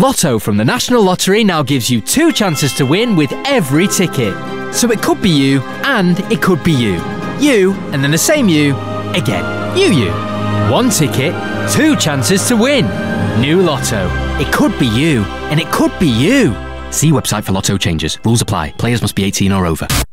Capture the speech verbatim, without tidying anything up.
Lotto from the National Lottery now gives you two chances to win with every ticket. So it could be you, and it could be you. You, and then the same you, again. You, you. One ticket, two chances to win. New Lotto. It could be you, and it could be you. See website for Lotto changes. Rules apply. Players must be eighteen or over.